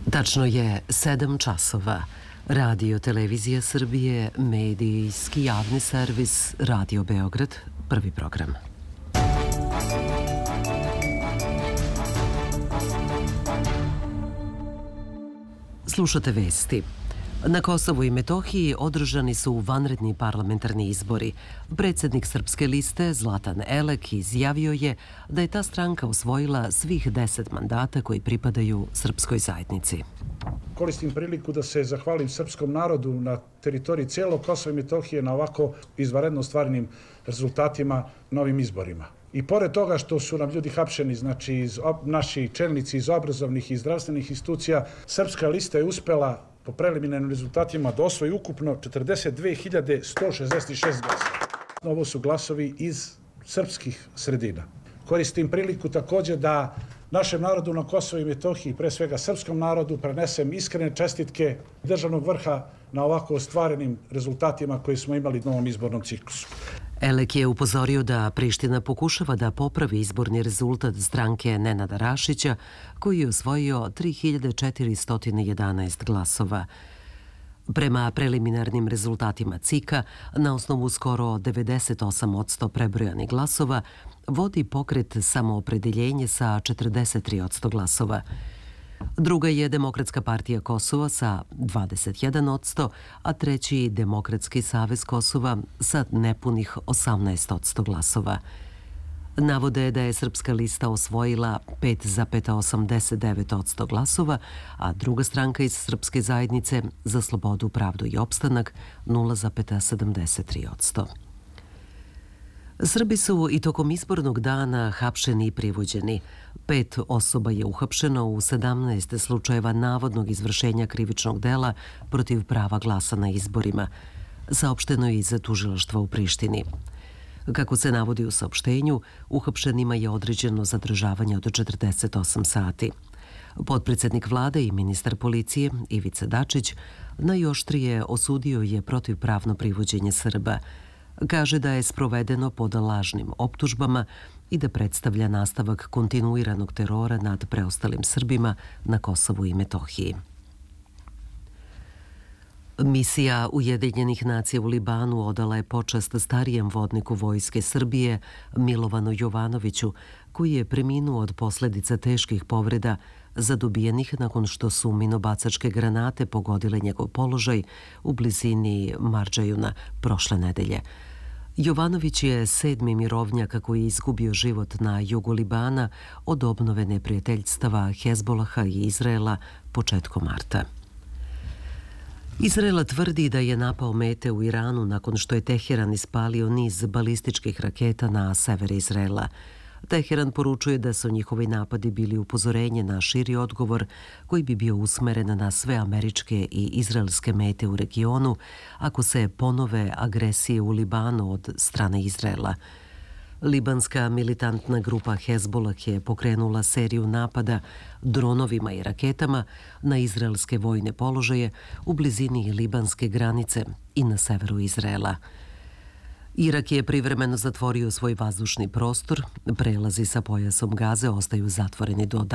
Tačno je 7 časova. Radio Televizija Srbije, medijski javni servis, Radio Beograd, prvi program. Slušate vesti. Na Kosovu i Metohiji održani su vanredni parlamentarni izbori. Predsjednik Srpske liste Zlatan Elek izjavio je da je ta stranka osvojila svih 10 mandata koji pripadaju srpskoj zajednici. Koristim priliku da se zahvalim srpskom narodu na teritoriji cijelog Kosova i Metohije na ovako izvanredno ostvarenim rezultatima na ovim izborima. I pored toga što su nam ljudi hapšeni, znači naši čelnici iz obrazovnih i zdravstvenih institucija, Srpska lista je uspela po preliminarnim rezultatima da osvoji ukupno 42.166 glasova. Ovo su glasovi iz srpskih sredina. Koristim priliku također da našem narodu na Kosovu i Metohiji, pre svega srpskom narodu, prenesem iskrene čestitke državnog vrha na ovako ostvarenim rezultatima koje smo imali u novom izbornom ciklusu. Elek je upozorio da Priština pokušava da popravi izborni rezultat stranke Nenada Rašića, koji je osvojio 3.411 glasova. Prema preliminarnim rezultatima CIK-a, na osnovu skoro 98% prebrojanih glasova, vodi pokret Samoopredeljenje sa 43% glasova. Druga je Demokratska partija Kosova sa 21%, a treći Demokratski savez Kosova sa nepunih 18% glasova. Navode da je Srpska lista osvojila 5,89% glasova, a druga stranka iz Srpske zajednice za slobodu, pravdu i opstanak 0,73%. Srbi su i tokom izbornog dana hapšeni i privođeni. 5 osoba je uhapšeno u 17 slučajeva navodnog izvršenja krivičnog dela protiv prava glasa na izborima. Saopšteno je iz tužilaštva u Prištini. Kako se navodi u saopštenju, uhapšenima je određeno zadržavanje od 48 sati. Potpredsjednik vlade i ministar policije Ivica Dačić najoštrije osudio je protivpravno privođenje Srba. Kaže da je sprovedeno pod lažnim optužbama i da predstavlja nastavak kontinuiranog terora nad preostalim Srbima na Kosovu i Metohiji. Misija Ujedinjenih nacija u Libanu odala je počast starijem vodniku vojske Srbije Milovanu Jovanoviću, koji je preminuo od posljedica teških povreda zadobijenih nakon što su minobacačke granate pogodile njegov položaj u blizini Mardžajuna prošle nedelje. Jovanović je 7. mirovnjak koji je izgubio život na jugu Libana od obnove neprijateljstava Hezbolaha i Izraela početkom marta. Izrael tvrdi da je napao mete u Iranu nakon što je Teheran ispalio niz balističkih raketa na sever Izraela. Teheran poručuje da su njihovi napadi bili upozorenje na širi odgovor koji bi bio usmeren na sve američke i izraelske mete u regionu ako se ponove agresije u Libanu od strane Izraela. Libanska militantna grupa Hezbolah je pokrenula seriju napada dronovima i raketama na izraelske vojne položaje u blizini libanske granice i na severu Izraela. Irak je privremeno zatvorio svoj vazdušni prostor, prelazi sa pojasom Gaze ostaju zatvoreni do